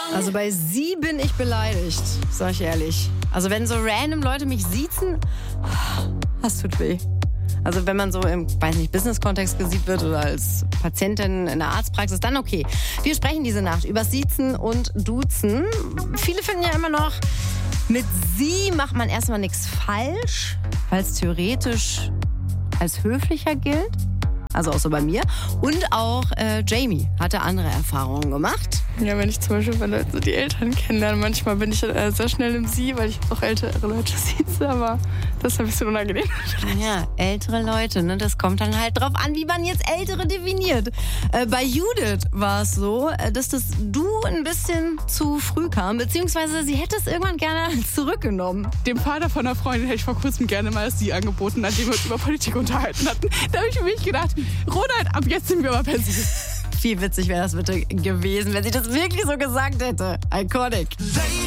Also bei sie bin ich beleidigt, sag ich ehrlich. Also wenn so random Leute mich siezen, das tut weh. Also wenn man so im, Business-Kontext gesiezt wird oder als Patientin in der Arztpraxis, dann okay. Wir sprechen diese Nacht über Siezen und Duzen. Viele finden ja immer noch, mit sie macht man erstmal nichts falsch, weil es theoretisch als höflicher gilt. Also auch so bei mir. Und auch Jamie hatte andere Erfahrungen gemacht. Ja, wenn ich zum Beispiel bei Leuten so die Eltern kennenlerne, manchmal bin ich sehr schnell im Sie, weil ich auch ältere Leute sieze, aber das ist ein bisschen unangenehm. Ja, ältere Leute, ne? Das kommt dann halt drauf an, wie man jetzt Ältere definiert. Bei Judith war es so, dass das Du ein bisschen zu früh kam, beziehungsweise sie hätte es irgendwann gerne zurückgenommen. Dem Vater von einer Freundin hätte ich vor kurzem gerne mal das Sie angeboten, nachdem wir uns über Politik unterhalten hatten. Da habe ich für mich gedacht, Ronald, ab jetzt sind wir aber per Sie. Wie witzig wäre das bitte gewesen, wenn sie das wirklich so gesagt hätte. Iconic.